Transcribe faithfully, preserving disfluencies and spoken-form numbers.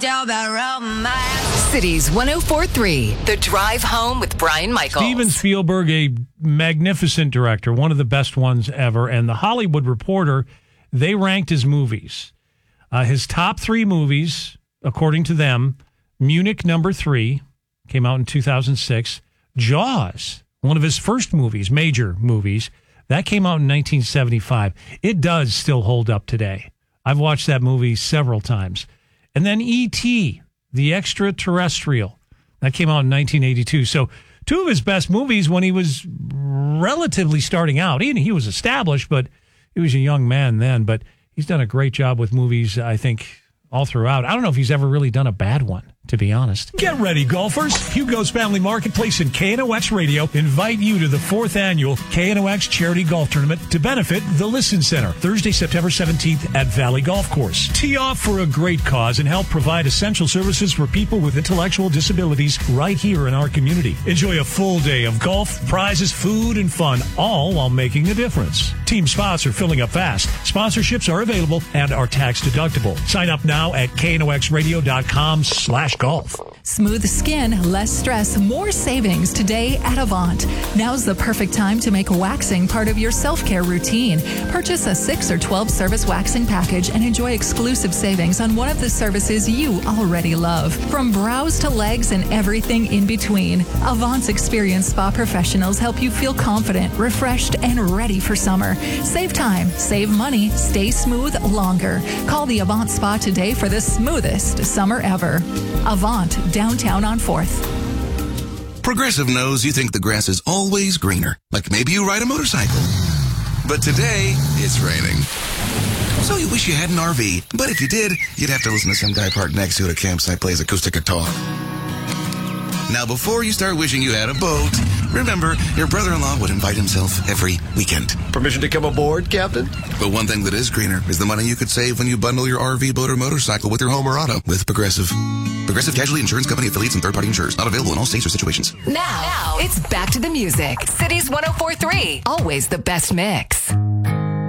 Cities one oh four point three, The Drive Home with Brian Michaels. Steven Spielberg, a magnificent director, one of the best ones ever, and The Hollywood Reporter, they ranked his movies. Uh, his top three movies, according to them, Munich number three, came out in two thousand six. Jaws, one of his first movies, major movies, that came out in nineteen seventy-five. It does still hold up today. I've watched that movie several times. And then E T, The Extraterrestrial, that came out in nineteen eighty-two. So two of his best movies when he was relatively starting out. He, he was established, but he was a young man then. But he's done a great job with movies, I think, all throughout. I don't know if he's ever really done a bad one, to be honest. Get ready, golfers. Hugo's Family Marketplace and K N O X Radio invite you to the fourth annual K N O X Charity Golf Tournament to benefit the Listen Center, Thursday, September seventeenth at Valley Golf Course. Tee off for a great cause and help provide essential services for people with intellectual disabilities right here in our community. Enjoy a full day of golf, prizes, food, and fun, all while making a difference. Team spots are filling up fast. Sponsorships are available and are tax deductible. Sign up now at knoxradio.com slash golf. Smooth skin, less stress, more savings today at Avant. Now's the perfect time to make waxing part of your self-care routine. Purchase a six or twelve service waxing package and enjoy exclusive savings on one of the services you already love. From brows to legs and everything in between, Avant's experienced spa professionals help you feel confident, refreshed, and ready for summer. Save time, save money, stay smooth longer. Call the Avant Spa today for the smoothest summer ever. Avant, downtown on fourth. Progressive knows you think the grass is always greener, like maybe you ride a motorcycle. But today, it's raining. So you wish you had an R V, but if you did, you'd have to listen to some guy parked next to it at a campsite plays acoustic guitar. Now, before you start wishing you had a boat, remember, your brother-in-law would invite himself every weekend. Permission to come aboard, Captain? But one thing that is greener is the money you could save when you bundle your R V, boat, or motorcycle with your home or auto with Progressive. Progressive Casualty Insurance Company affiliates and third-party insurers. Not available in all states or situations. Now, now, it's back to the music. Cities one oh four point three, always the best mix.